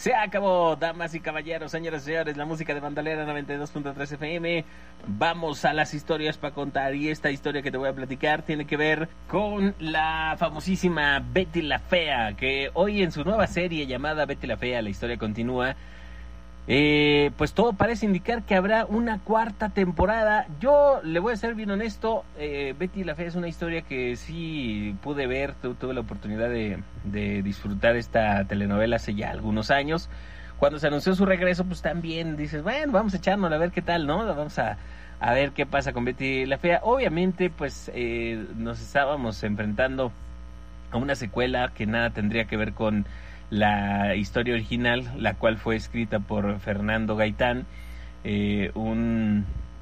Se acabó, damas y caballeros, señoras y señores, la música de Bandolera 92.3 FM. Vamos a las historias para contar, y esta historia que te voy a platicar tiene que ver con la famosísima Betty la Fea, que hoy en su nueva serie llamada Betty la Fea, la historia continúa. Pues todo parece indicar que habrá una cuarta temporada. Yo le voy a ser bien honesto, Betty la Fea es una historia que sí pude ver, tuve la oportunidad de disfrutar esta telenovela hace ya algunos años. Cuando se anunció su regreso, pues también dices, bueno, vamos a echárnosla a ver qué tal, ¿no? Vamos a ver qué pasa con Betty la Fea. Obviamente, pues nos estábamos enfrentando a una secuela que nada tendría que ver con la historia original, la cual fue escrita por Fernando Gaitán, un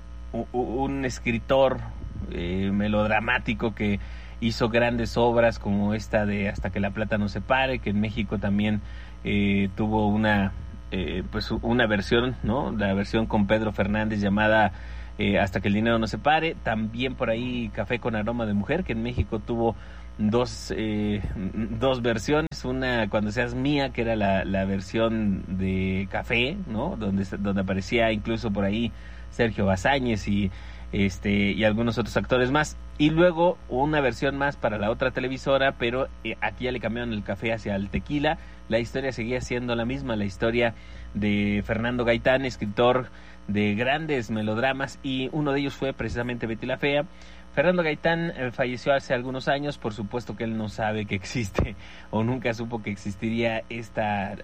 escritor melodramático que hizo grandes obras como esta de Hasta que la plata nos separe, que en México también tuvo una versión, ¿no? La versión con Pedro Fernández llamada Hasta que el dinero nos separe. También por ahí Café con aroma de mujer, que en México tuvo dos versiones, una Cuando seas mía, que era la versión de Café, ¿no? Donde aparecía incluso por ahí Sergio Bazáñez y algunos otros actores más, y luego una versión más para la otra televisora, pero aquí ya le cambiaron el café hacia el tequila. La historia seguía siendo la misma, la historia de Fernando Gaitán, escritor de grandes melodramas, y uno de ellos fue precisamente Betty la Fea. Fernando Gaitán falleció hace algunos años. Por supuesto que él no sabe que existe, o nunca supo que existiría esta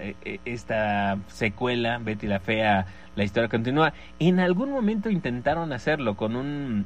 secuela, Betty la Fea, la historia continúa. En algún momento intentaron hacerlo con un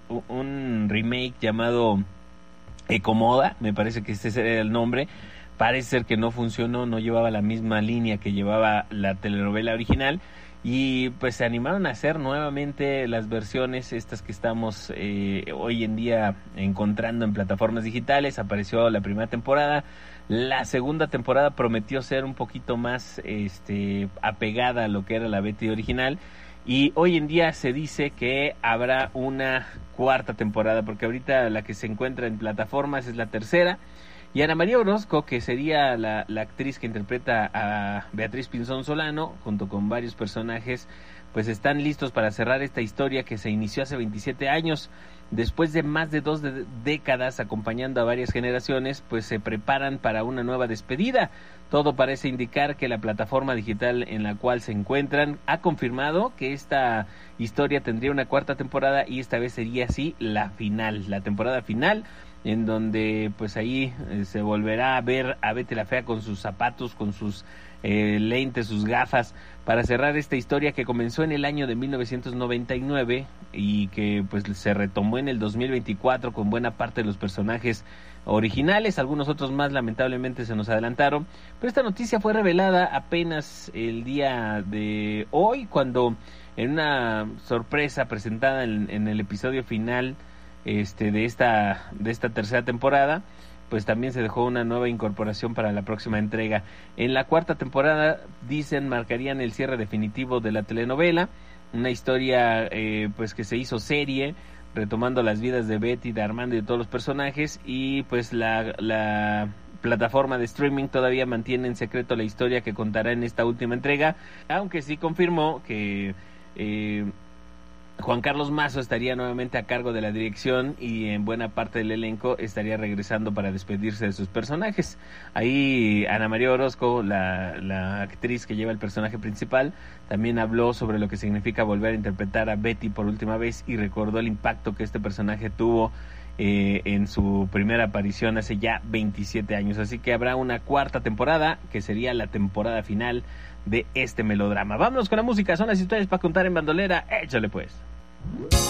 remake llamado Ecomoda, me parece que ese era el nombre. Parece ser que no funcionó, no llevaba la misma línea que llevaba la telenovela original. Y pues se animaron a hacer nuevamente las versiones estas que estamos hoy en día encontrando en plataformas digitales. Apareció la primera temporada. La segunda temporada prometió ser un poquito más apegada a lo que era la Betty original. Y hoy en día se dice que habrá una cuarta temporada, porque ahorita la que se encuentra en plataformas es la tercera. Y Ana María Orozco, que sería la actriz que interpreta a Beatriz Pinzón Solano, junto con varios personajes, pues están listos para cerrar esta historia que se inició hace 27 años. Después de más de 2 décadas acompañando a varias generaciones, pues se preparan para una nueva despedida. Todo parece indicar que la plataforma digital en la cual se encuentran ha confirmado que esta historia tendría una cuarta temporada, y esta vez sería así la temporada final, en donde pues ahí se volverá a ver a Betty la Fea con sus zapatos, con sus lentes, sus gafas, para cerrar esta historia que comenzó en el año de 1999 y que pues se retomó en el 2024 con buena parte de los personajes originales. Algunos otros más lamentablemente se nos adelantaron, pero esta noticia fue revelada apenas el día de hoy, cuando en una sorpresa presentada en el episodio final de esta tercera temporada, pues también se dejó una nueva incorporación para la próxima entrega. En la cuarta temporada, dicen, marcarían el cierre definitivo de la telenovela, una historia pues que se hizo serie, retomando las vidas de Betty, de Armando y de todos los personajes. Y pues la plataforma de streaming todavía mantiene en secreto la historia que contará en esta última entrega, aunque sí confirmó que Juan Carlos Mazo estaría nuevamente a cargo de la dirección, y en buena parte del elenco estaría regresando para despedirse de sus personajes. Ahí Ana María Orozco, la actriz que lleva el personaje principal, también habló sobre lo que significa volver a interpretar a Betty por última vez, y recordó el impacto que este personaje tuvo en su primera aparición hace ya 27 años. Así que habrá una cuarta temporada, que sería la temporada final de este melodrama. Vámonos con la música, son las historias para contar en Bandolera. Échale pues.